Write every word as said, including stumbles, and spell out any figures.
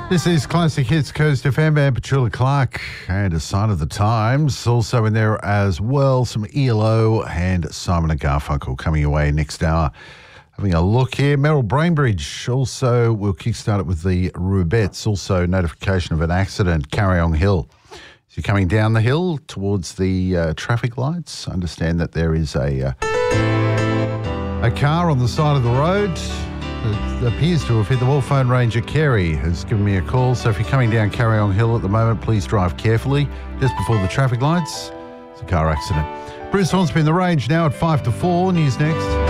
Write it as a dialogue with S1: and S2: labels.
S1: This is Classic Hits, Coast F M, and Petula Clark, and a sign of the times. Also in there as well, some E L O and Simon and Garfunkel coming away next hour. Having a look here, Merrill Brainbridge. Also, we'll kickstart it with the Rubettes. Also, notification of an accident, Carryong Hill. So you're coming down the hill towards the uh, traffic lights. Understand that there is a uh, a car on the side of the road. It appears to have hit the wall. Phone ranger Kerry has given me a call. So if you're coming down Carryong Hill at the moment, please drive carefully. Just before the traffic lights, it's a car accident. Bruce Hornsby in the range now at five to four. News next.